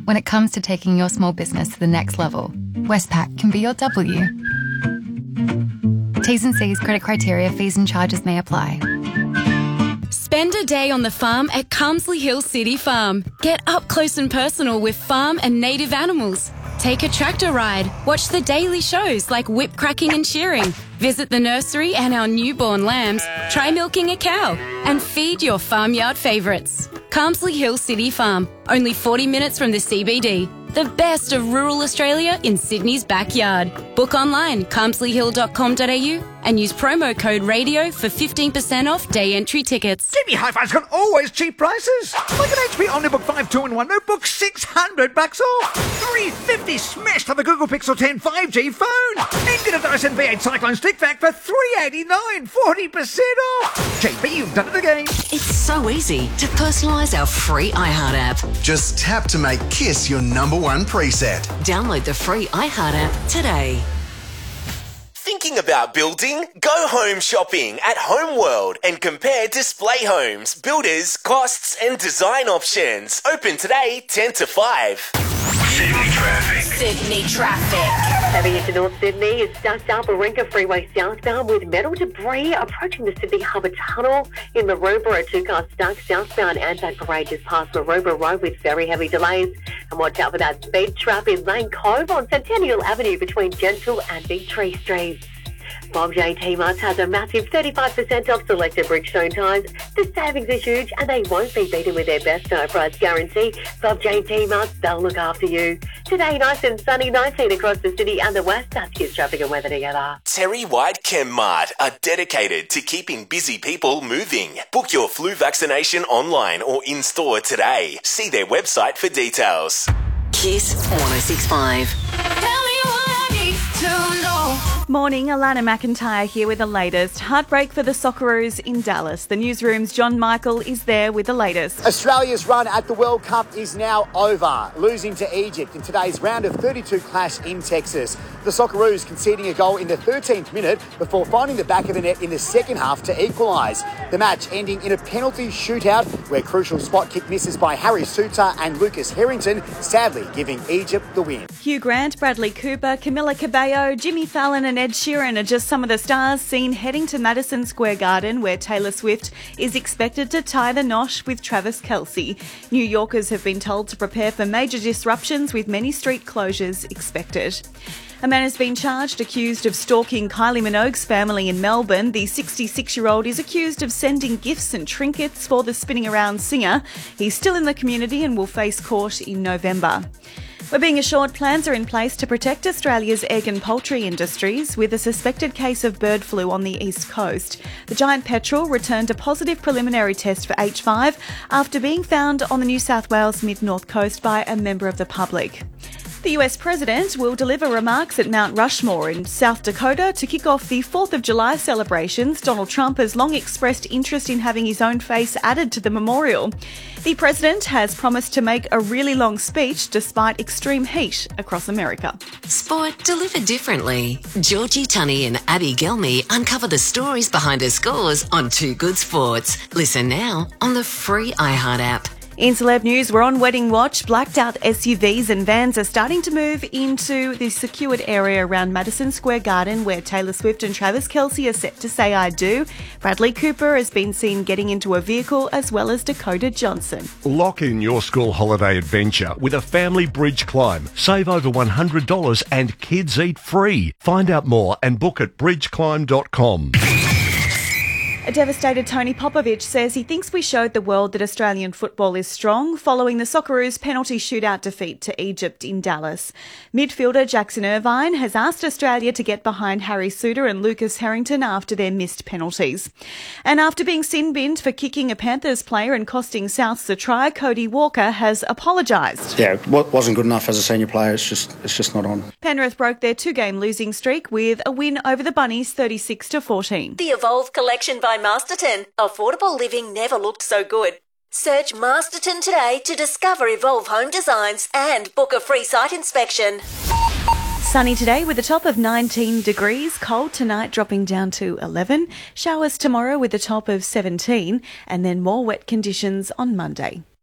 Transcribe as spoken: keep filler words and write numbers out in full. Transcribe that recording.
When it comes to taking your small business to the next level, Westpac can be your W. T's and C's, credit criteria, fees and charges may apply. Spend a day on the farm at Carmsley Hill City Farm. Get up close and personal with farm and native animals. Take a tractor ride. Watch the daily shows like whip cracking and shearing. Visit the nursery and our newborn lambs. Try milking a cow. And feed your farmyard favourites. Carmsley Hill City Farm. Only forty minutes from the C B D. The best of rural Australia in Sydney's backyard. Book online, carmsley hill dot com dot a u and use promo code RADIO for fifteen percent off day entry tickets. T V Hi-Fi's got always cheap prices. Like an H P Omnibook five two in one notebook, six hundred bucks off. three fifty smashed on the Google Pixel ten five G phone. And get a Dyson V eight Cyclone Stick Vac for three eighty-nine, forty percent off. J B, you've done it again. It's so easy to personalise our free iHeart app. Just tap to make Kiss your number one preset. Download the free iHeart app today. Thinking about building? Go home shopping at Homeworld and compare display homes, builders, costs and design options. Open today ten to five. Sydney traffic. Sydney traffic. Heading into North Sydney, it's just up Warringah Freeway southbound with metal debris approaching the Sydney Harbour Tunnel. In Maroubra, two cars stuck southbound Anzac Parade just past Maroubra Road with very heavy delays. And watch out for that speed trap in Lane Cove on Centennial Avenue between Gentle and Big Tree Streets. Bob J T Marts has a massive thirty-five percent off selected Bridgestone tyres. The savings are huge and they won't be beaten with their best no price guarantee. Bob J T Marts, they'll look after you. Today, nice and sunny, nineteen across the city and the west. That's Kiss traffic and weather together. Terry White Chem Mart are dedicated to keeping busy people moving. Book your flu vaccination online or in-store today. See their website for details. Kiss one oh six point five. Tell me what I need to know. Morning, Alana McIntyre here with the latest. Heartbreak for the Socceroos in Dallas. The newsroom's John Michael is there with the latest. Australia's run at the World Cup is now over, losing to Egypt in today's round of thirty-two clash in Texas. The Socceroos conceding a goal in the thirteenth minute before finding the back of the net in the second half to equalise. The match ending in a penalty shootout where crucial spot kick misses by Harry Suter and Lucas Harrington, sadly giving Egypt the win. Hugh Grant, Bradley Cooper, Camila Cabello, Jimmy Fallon and Ed Sheeran are just some of the stars seen heading to Madison Square Garden, where Taylor Swift is expected to tie the nosh with Travis Kelce. New Yorkers have been told to prepare for major disruptions with many street closures expected. A man has been charged, accused of stalking Kylie Minogue's family in Melbourne. The sixty-six-year-old is accused of sending gifts and trinkets for the spinning around singer. He's still in the community and will face court in November. We're being assured plans are in place to protect Australia's egg and poultry industries with a suspected case of bird flu on the east coast. The giant petrel returned a positive preliminary test for H five after being found on the New South Wales mid-north coast by a member of the public. The U S President will deliver remarks at Mount Rushmore in South Dakota to kick off the fourth of July celebrations. Donald Trump has long expressed interest in having his own face added to the memorial. The President has promised to make a really long speech despite extreme heat across America. Sport delivered differently. Georgie Tunney and Abby Gelmy uncover the stories behind her scores on Two Good Sports. Listen now on the free iHeart app. In celeb news, we're on wedding watch. Blacked out S U Vs and vans are starting to move into the secured area around Madison Square Garden, where Taylor Swift and Travis Kelce are set to say I do. Bradley Cooper has been seen getting into a vehicle, as well as Dakota Johnson. Lock in your school holiday adventure with a family bridge climb. Save over one hundred dollars and kids eat free. Find out more and book at bridge climb dot com. A devastated Tony Popovich says he thinks we showed the world that Australian football is strong following the Socceroos' penalty shootout defeat to Egypt in Dallas. Midfielder Jackson Irvine has asked Australia to get behind Harry Suter and Lucas Harrington after their missed penalties. And after being sin-binned for kicking a Panthers player and costing Souths a try, Cody Walker has apologised. Yeah, it wasn't good enough as a senior player. It's just, it's just not on. Penrith broke their two-game losing streak with a win over the Bunnies, thirty-six to fourteen. The Evolve collection by Masterton. Affordable living never looked so good. Search Masterton today to discover Evolve home designs and book a free site inspection. Sunny today with a top of nineteen degrees. Cold tonight dropping down to eleven. Showers tomorrow with a top of seventeen. And then more wet conditions on Monday.